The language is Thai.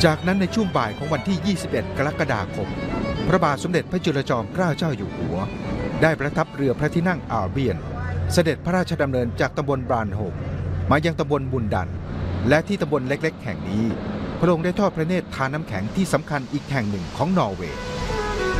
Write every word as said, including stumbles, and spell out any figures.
จากนั้นในช่วงบ่ายของวันที่ ยี่สิบเอ็ด กรกฎาคมพระบาทสมเด็จพระจุลจอมเกล้าเจ้าอยู่หัวได้ประทับเรือพระที่นั่งอ่าวเบียนเสด็จพระราชดำเนินจากตำบลบรานโฮมมายังตำบลบุญดันและที่ตำบลเล็กๆแห่งนี้พระองค์ได้ทอดพระเนตรทานน้ำแข็งที่สำคัญอีกแห่งหนึ่งของนอร์เวย์